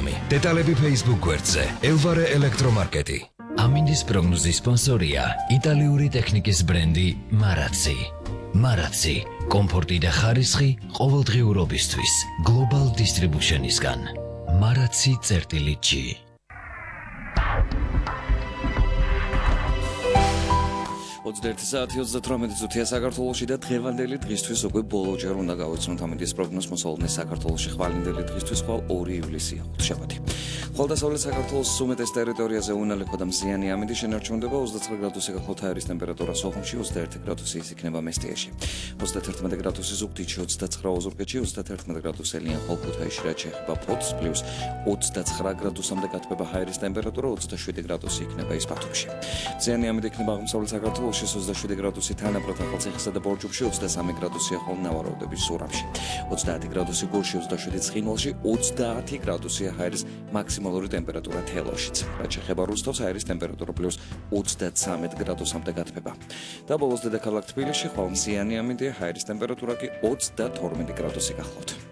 Telegram-ი. Დეტალები Facebook გვერდზე. Elvare ელექტრომარკეტი. ამინდის პროგნოზის სპონსორია იტალიური ტექნიკის ბრენდი Marazzi. Marazzi, კომფორტი და ხარისხი ყოველდღიურობისთვის. Global Distribution-ისგან. Marazzi.G. საათი 38 წუთია საქართველოში და დღევანდელი დღისთვის უკვე ბოლოჯერ უნდა გავიცნოთ ამინდის პროგნოზს მოსალოდნე საქართველოში ხვალინდელი დღისთვის ხვალ 2 ივლისია შაბათი. Ხოლდასავლეთ საქართველოს უმეტეს ტერიტორიაზე უნალექო და მზიანი ამინდი შენარჩუნდება 29 გრადუსი გახლავთ აირის ტემპერატურა სოხუმში 21 გრადუსი იქნება მესტიაში 31 გრადუსი ზუგდიდში 29 ოზურგეთში 31 გრადუსი ლიანხოლ ქუთაისში რაც შეეხება ფოთს პლუს 29 გრადუსამდე გათბება აირის ტემპერატურა 27 გრადუსი იქნება ის ბათუმში მზიანი ამინდი იქნება აღმოსავლეთ საქართველოში 27 გრადუსი თანაბრად ახალციხესა და ბორჯომში 23 გრადუსი ახალ ნავაროდების სურამში 30 გრადუსი გორში 27 ცხინვალში 30 გრადუსი აირის მაქსიმალური ტემპერატურა თელავშიც რაც შეეხება რუსთავს აირის ტემპერატურა პლუს 33 გრადუსამდე გათბება და ბოლოს დედაქალაქ თბილისში ხვალ მზიანი ამინდია აირის ტემპერატურა კი 32 გრადუსი გახლავთ